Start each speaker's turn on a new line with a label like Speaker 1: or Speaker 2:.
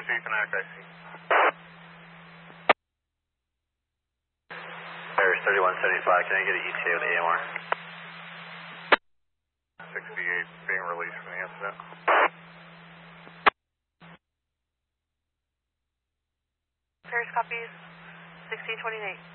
Speaker 1: Connect, I see.
Speaker 2: Paris 3175, can I get an ETA on the AMR?
Speaker 1: 68 being released from the incident.
Speaker 3: Paris copies 1628.